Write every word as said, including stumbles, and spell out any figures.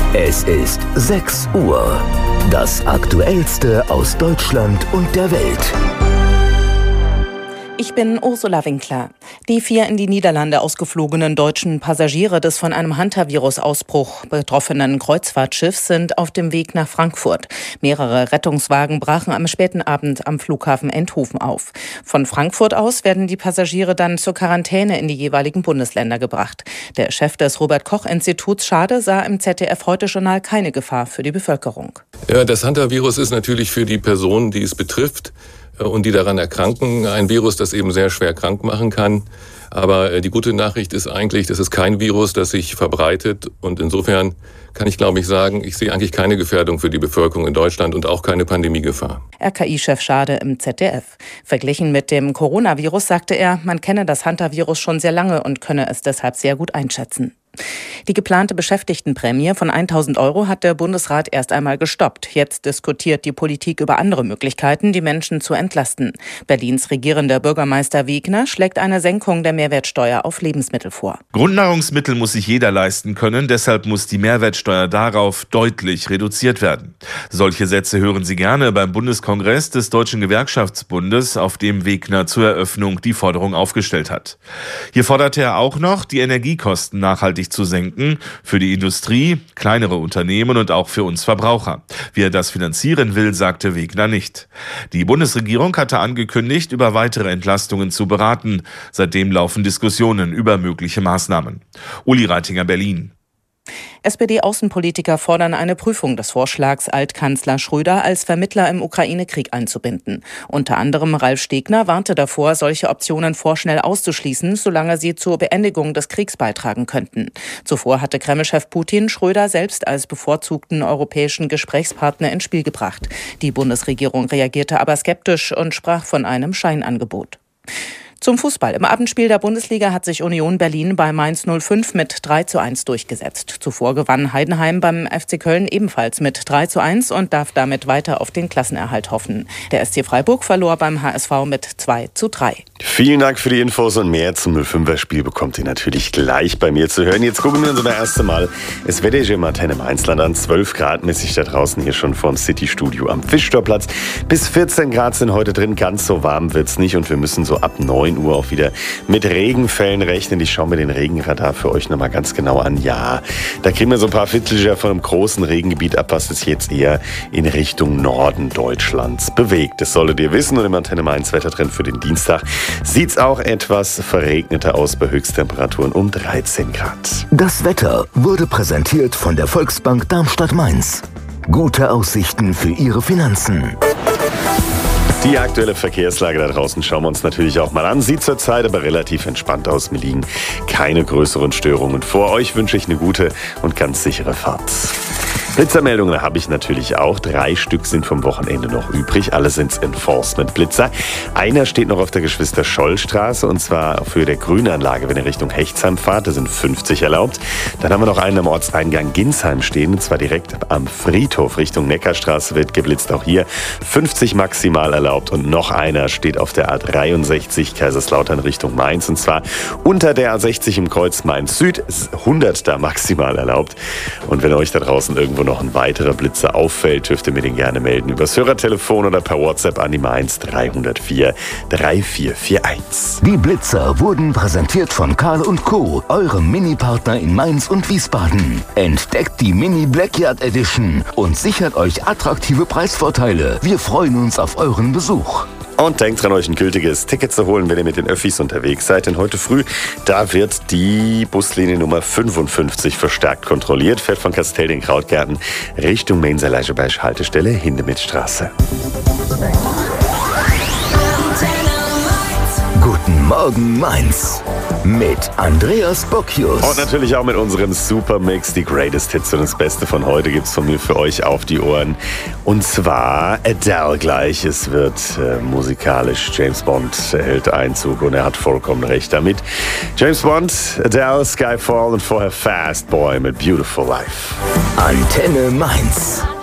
Es ist sechs Uhr. Das Aktuellste aus Deutschland und der Welt. Ich bin Ursula Winkler. Die vier in die Niederlande ausgeflogenen deutschen Passagiere des von einem Hantavirus-Ausbruch betroffenen Kreuzfahrtschiffs sind auf dem Weg nach Frankfurt. Mehrere Rettungswagen brachen am späten Abend am Flughafen Eindhoven auf. Von Frankfurt aus werden die Passagiere dann zur Quarantäne in die jeweiligen Bundesländer gebracht. Der Chef des Robert-Koch-Instituts Schade sah im Z D F-Heute-Journal keine Gefahr für die Bevölkerung. Ja, das Hantavirus ist natürlich für die Personen, die es betrifft, und die daran erkranken, ein Virus, das eben sehr schwer krank machen kann. Aber die gute Nachricht ist eigentlich, das ist kein Virus, das sich verbreitet. Und insofern kann ich, glaube ich, sagen, ich sehe eigentlich keine Gefährdung für die Bevölkerung in Deutschland und auch keine Pandemiegefahr. R K I-Chef Schade im Z D F. Verglichen mit dem Coronavirus sagte er, man kenne das Hantavirus schon sehr lange und könne es deshalb sehr gut einschätzen. Die geplante Beschäftigtenprämie von tausend Euro hat der Bundesrat erst einmal gestoppt. Jetzt diskutiert die Politik über andere Möglichkeiten, die Menschen zu entlasten. Berlins regierender Bürgermeister Wegner schlägt eine Senkung der Mehrwertsteuer auf Lebensmittel vor. Grundnahrungsmittel muss sich jeder leisten können, deshalb muss die Mehrwertsteuer darauf deutlich reduziert werden. Solche Sätze hören Sie gerne beim Bundeskongress des Deutschen Gewerkschaftsbundes, auf dem Wegner zur Eröffnung die Forderung aufgestellt hat. Hier forderte er auch noch, die Energiekosten nachhaltig zu senken, für die Industrie, kleinere Unternehmen und auch für uns Verbraucher. Wie er das finanzieren will, sagte Wegner nicht. Die Bundesregierung hatte angekündigt, über weitere Entlastungen zu beraten. Seitdem laufen Diskussionen über mögliche Maßnahmen. Uli Reitinger, Berlin. S P D-Außenpolitiker fordern eine Prüfung des Vorschlags, Altkanzler Schröder als Vermittler im Ukraine-Krieg einzubinden. Unter anderem Ralf Stegner warnte davor, solche Optionen vorschnell auszuschließen, solange sie zur Beendigung des Kriegs beitragen könnten. Zuvor hatte Kreml-Chef Putin Schröder selbst als bevorzugten europäischen Gesprächspartner ins Spiel gebracht. Die Bundesregierung reagierte aber skeptisch und sprach von einem Scheinangebot. Zum Fußball. Im Abendspiel der Bundesliga hat sich Union Berlin bei Mainz null fünf mit drei zu eins durchgesetzt. Zuvor gewann Heidenheim beim F C Köln ebenfalls mit drei zu eins und darf damit weiter auf den Klassenerhalt hoffen. Der S C Freiburg verlor beim H S V mit zwei zu drei. Vielen Dank für die Infos und mehr zum null fünfer Spiel bekommt ihr natürlich gleich bei mir zu hören. Jetzt gucken wir uns das erste Mal das Wetter hier im Antenne Mainzland an. zwölf Grad mäßig da draußen hier schon vorm City-Studio am Fischtorplatz. Bis vierzehn Grad sind heute drin. Ganz so warm wird's nicht und wir müssen so ab neun Uhr auch wieder mit Regenfällen rechnen. Ich schaue mir den Regenradar für euch nochmal ganz genau an. Ja, da kriegen wir so ein paar Viertelscher von einem großen Regengebiet ab, was sich jetzt eher in Richtung Norden Deutschlands bewegt. Das solltet ihr wissen und im Antenne Mainz Wettertrend für den Dienstag sieht's auch etwas verregneter aus bei Höchsttemperaturen um dreizehn Grad. Das Wetter wurde präsentiert von der Volksbank Darmstadt-Mainz. Gute Aussichten für Ihre Finanzen. Die aktuelle Verkehrslage da draußen schauen wir uns natürlich auch mal an. Sieht zurzeit aber relativ entspannt aus. Mir liegen keine größeren Störungen vor. Euch wünsche ich eine gute und ganz sichere Fahrt. Blitzermeldungen habe ich natürlich auch. Drei Stück sind vom Wochenende noch übrig. Alle sind Enforcement-Blitzer. Einer steht noch auf der Geschwister-Scholl-Straße und zwar für der Grünanlage, wenn ihr Richtung Hechtsheim fahrt. Da sind fünfzig erlaubt. Dann haben wir noch einen am Ortseingang Ginsheim stehen und zwar direkt am Friedhof Richtung Neckarstraße wird geblitzt. Auch hier fünfzig maximal erlaubt. Und noch einer steht auf der A dreiundsechzig Kaiserslautern Richtung Mainz und zwar unter der A sechzig im Kreuz Mainz Süd. hundert da maximal erlaubt. Und wenn euch da draußen irgendwo noch ein weiterer Blitzer auffällt, dürft ihr mir den gerne melden. Übers Hörertelefon oder per WhatsApp an die Mainz drei null vier drei vier vier eins. Die Blitzer wurden präsentiert von Karl und Co., eurem Mini-Partner in Mainz und Wiesbaden. Entdeckt die Mini Blackyard Edition und sichert euch attraktive Preisvorteile. Wir freuen uns auf euren Besuch. Und denkt dran, euch ein gültiges Ticket zu holen, wenn ihr mit den Öffis unterwegs seid. Denn heute früh, da wird die Buslinie Nummer fünfundfünfzig verstärkt kontrolliert. Fährt von Kastell den Krautgärten Richtung Mainzer-Leischeberg Haltestelle Hindemithstraße. Guten Morgen Mainz mit Andreas Bocchius. Und natürlich auch mit unserem Supermix. Die Greatest Hits und das Beste von heute gibt's von mir für euch auf die Ohren. Und zwar Adele gleich. Es wird äh, musikalisch. James Bond hält Einzug und er hat vollkommen recht damit. James Bond, Adele, Skyfall und vorher Fast Boy mit Beautiful Life. Antenne Mainz.